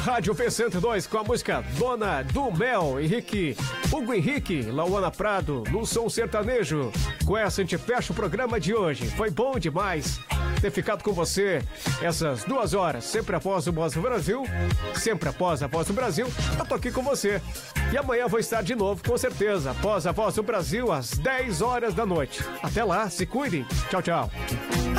Rádio V102 com a música Dona do Mel, Hugo Henrique, Lauana Prado, no Som Sertanejo. Com essa a gente fecha o programa de hoje. Foi bom demais ter ficado com você essas 2 horas, sempre após o Voz do Brasil, sempre após a Voz do Brasil, eu tô aqui com você. E amanhã eu vou estar de novo, com certeza, após a Voz do Brasil, às 10 horas da noite. Até lá, se cuidem. Tchau, tchau.